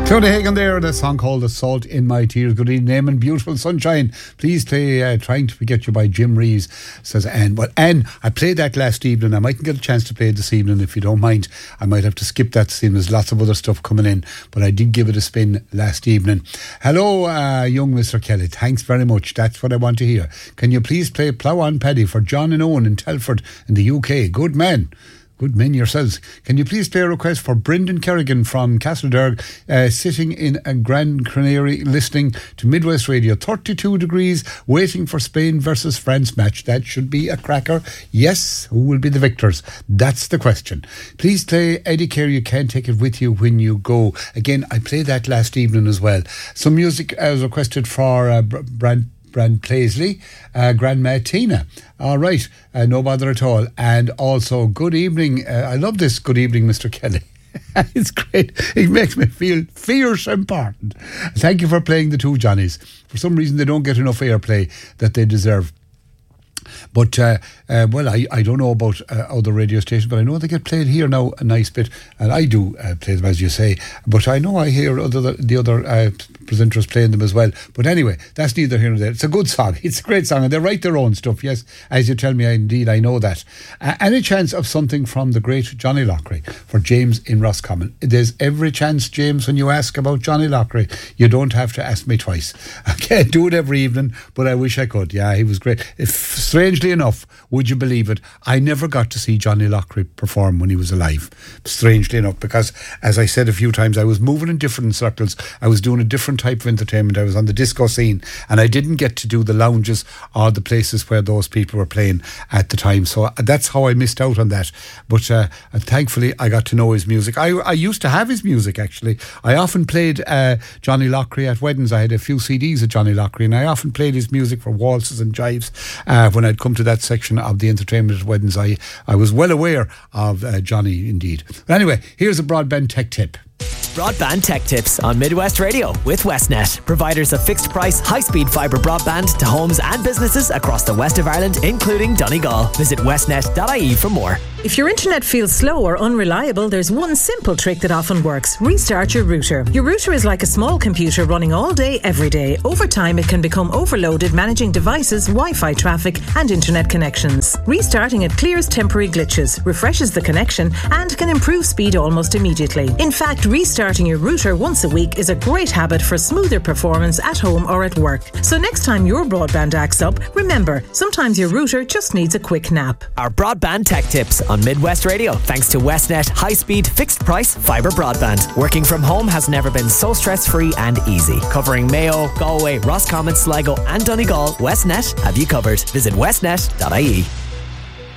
Tony Hagan there, and a song called The Salt in My Tears. Good evening, Eamon. Beautiful Sunshine. Please play Trying to Forget You by Jim Reeves, says Anne. Well, Anne, I played that last evening. I mightn't get a chance to play it this evening if you don't mind. I might have to skip that this evening. There's lots of other stuff coming in, but I did give it a spin last evening. Hello, young Mr. Kelly. Thanks very much. That's what I want to hear. Can you please play Plough On Paddy for John and Owen in Telford in the UK? Good man. Good men yourselves. Can you please play a request for Brendan Kerrigan from Castlederg, sitting in a Grand Canary listening to Midwest Radio, 32 degrees, waiting for Spain versus France match. That should be a cracker. Yes, who will be the victors? That's the question. Please play Eddie Carey, You Can't Take It With You When You Go. Again, I played that last evening as well. Some music was requested for Brand Paisley, Grandma Tina. All right, no bother at all. And also, good evening. I love this. Good evening, Mr. Kelly. It's great. It makes me feel fierce important. Thank you for playing the two Johnnies. For some reason, they don't get enough airplay that they deserve. But, well, I don't know about other radio stations, but I know they get played here now a nice bit, and I do play them, as you say. But I know I hear the other presenters playing them as well. But anyway, that's neither here nor there. It's a good song. It's a great song, and they write their own stuff, yes. As you tell me, indeed, I know that. Any chance of something from the great Johnny Loughrey for James in Roscommon? There's every chance, James, when you ask about Johnny Loughrey. You don't have to ask me twice. I can't do it every evening, but I wish I could. Yeah, he was great. Strangely enough, would you believe it, I never got to see Johnny Loughrey perform when he was alive. Strangely enough, because, as I said a few times, I was moving in different circles. I was doing a different type of entertainment. I was on the disco scene, and I didn't get to do the lounges or the places where those people were playing at the time. So that's how I missed out on that. But thankfully, I got to know his music. I used to have his music, actually. I often played Johnny Loughrey at weddings. I had a few CDs of Johnny Loughrey, and I often played his music for waltzes and jives when I'd come to that section of the entertainment at weddings. I was well aware of Johnny, indeed. But anyway, here's a broadband tech tip. Broadband Tech Tips on Midwest Radio with Westnet, providers of fixed price, high-speed fibre broadband to homes and businesses across the west of Ireland, including Donegal. Visit westnet.ie for more. If your internet feels slow or unreliable, there's one simple trick that often works. Restart your router. Your router is like a small computer running all day, every day. Over time, it can become overloaded managing devices, Wi-Fi traffic and internet connections. Restarting it clears temporary glitches, refreshes the connection and can improve speed almost immediately. In fact, restarting your router once a week is a great habit for smoother performance at home or at work. So next time your broadband acts up, remember, sometimes your router just needs a quick nap. Our Broadband Tech Tips on Midwest Radio, thanks to Westnet high-speed, fixed-price fibre broadband. Working from home has never been so stress-free and easy. Covering Mayo, Galway, Roscommon, Sligo and Donegal, Westnet have you covered. Visit westnet.ie.